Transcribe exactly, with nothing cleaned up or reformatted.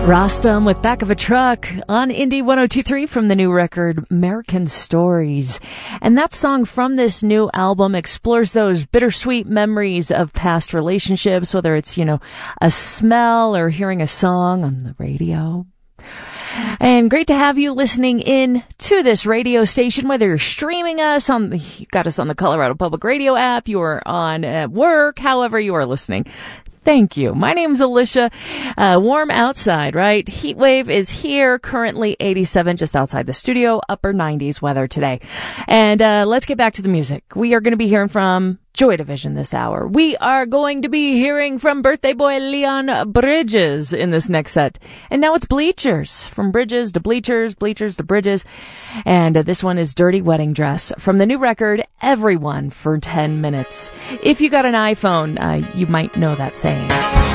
Rostam with Back of a Truck on Indie one oh two point three from the new record American Stories. And that song from this new album explores those bittersweet memories of past relationships, whether it's, you know, a smell or hearing a song on the radio. And great to have you listening in to this radio station, whether you're streaming us on the, you got us on the Colorado Public Radio app, you're on at work, however you are listening. Thank you. My name's Alicia. Uh, warm outside, right? Heat wave is here, currently eighty-seven just outside the studio, upper nineties weather today. And uh let's get back to the music. We are going to be hearing from Joy Division this hour. We are going to be hearing from birthday boy Leon Bridges in this next set. And now it's Bleachers. From Bridges to Bleachers, Bleachers to Bridges. And uh, this one is Dirty Wedding Dress from the new record, Everyone for ten minutes. If you got an iPhone, uh, you might know that saying.